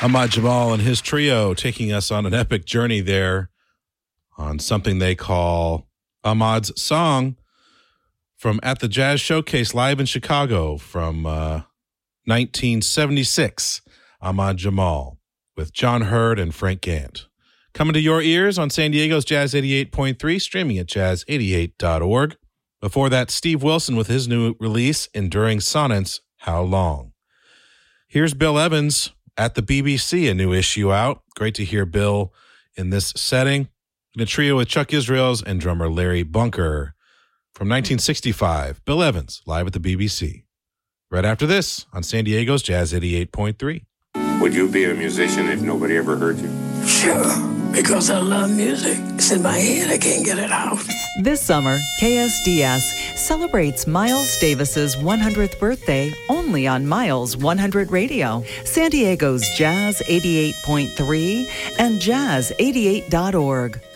Ahmad Jamal and his trio taking us on an epic journey there on something they call Ahmad's Song from At the Jazz Showcase live in Chicago from 1976. Ahmad Jamal with John Hurd and Frank Gant. Coming to your ears on San Diego's Jazz 88.3, streaming at jazz88.org. Before that, Steve Wilson with his new release, Enduring Sonnets, How Long? Here's Bill Evans at the BBC, a new issue out. Great to hear Bill in this setting. In a trio with Chuck Israels and drummer Larry Bunker. From 1965, Bill Evans, live at the BBC. Right after this, on San Diego's Jazz 88.3. Would you be a musician if nobody ever heard you? Sure, because I love music. It's in my head, I can't get it out. This summer, KSDS celebrates Miles Davis's 100th birthday only on Miles 100 Radio, San Diego's Jazz 88.3 and jazz88.org.